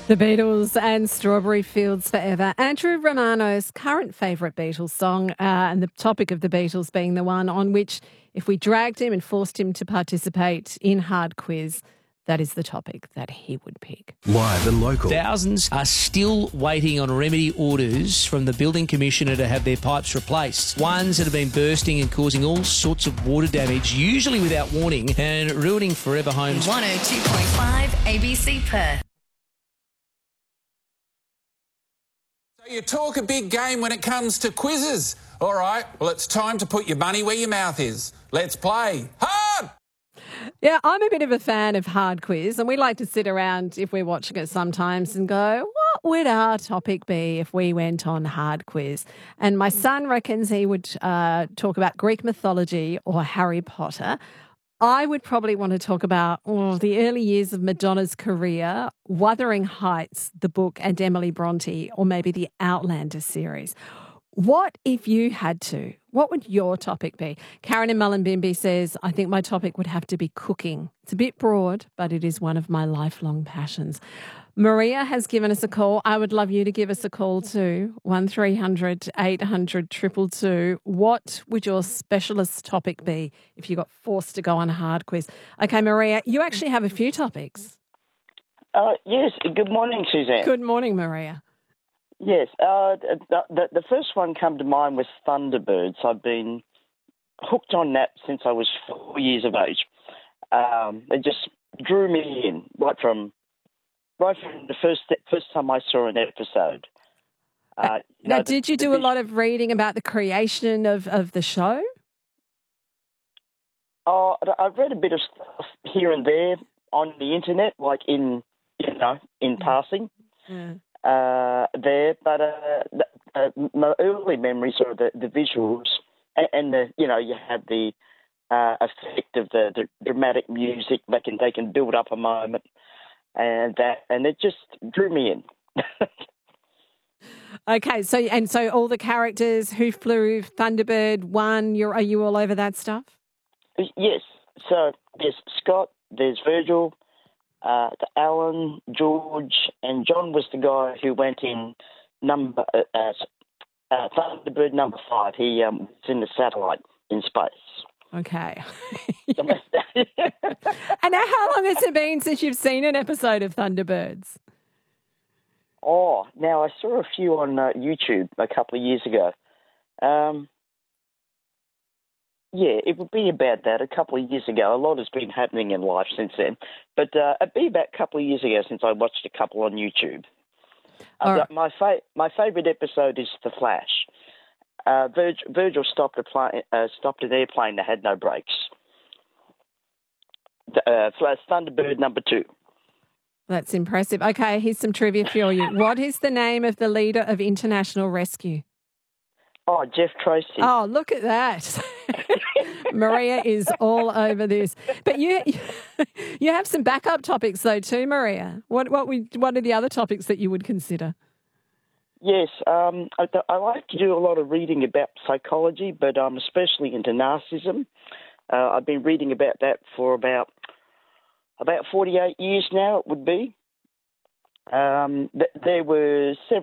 The Beatles and Strawberry Fields Forever. Andrew Romano's current favourite Beatles song, and the topic of the Beatles being the one on which, if we dragged him and forced him to participate in Hard Quiz, that is the topic that he would pick. Live and local. Thousands are still waiting on remedy orders from the building commissioner to have their pipes replaced. Ones that have been bursting and causing all sorts of water damage, usually without warning, and ruining forever homes. 102.5 ABC Perth. You talk a big game when it comes to quizzes. All right, well, it's time to put your money where your mouth is. Let's play Hard! Yeah, I'm a bit of a fan of Hard Quiz, and we like to sit around if we're watching it sometimes and go, what would our topic be if we went on Hard Quiz? And my son reckons he would talk about Greek mythology or Harry Potter. I would probably want to talk about the early years of Madonna's career, Wuthering Heights, the book, and Emily Bronte, or maybe the Outlander series. What if you had to? What would your topic be? Karen in Mullumbimby says, I think my topic would have to be cooking. It's a bit broad, but it is one of my lifelong passions. Maria has given us a call. I would love you to give us a call too. 1300 800 222. What would your specialist topic be if you got forced to go on a Hard Quiz? Okay, Maria, you actually have a few topics. Yes. Good morning, Suzanne. Good morning, Maria. Yes. The first one come to mind was Thunderbirds. I've been hooked on that since I was 4 years of age. It just drew me in right from the first time I saw an episode. Now, did you do a lot of reading about the creation of the show? I've read a bit of stuff here and there on the internet, like in passing. Yeah. But my early memories are the visuals and you have the effect of the dramatic music. They can build up a moment, and it just drew me in. Okay, so all the characters Who Flew, Thunderbird, One, are you all over that stuff? Yes. So there's Scott, there's Virgil, Alan, George, and John was the guy who went in Thunderbird number 5. He was in the satellite in space. Okay. And how long has it been since you've seen an episode of Thunderbirds? Now I saw a few on YouTube a couple of years ago. Yeah, it would be about that, a couple of years ago. A lot has been happening in life since then. But it'd be about a couple of years ago since I watched a couple on YouTube. Right. My favourite episode is The Flash. Virgil stopped an airplane that had no brakes. Thunderbird number 2. That's impressive. Okay, here's some trivia for you. What is the name of the leader of International Rescue? Jeff Tracy. Oh, look at that. Maria is all over this. But you have some backup topics though too, Maria. What are the other topics that you would consider? Yes, I like to do a lot of reading about psychology, but I'm especially into narcissism. I've been reading about that for about 48 years now, it would be. There were several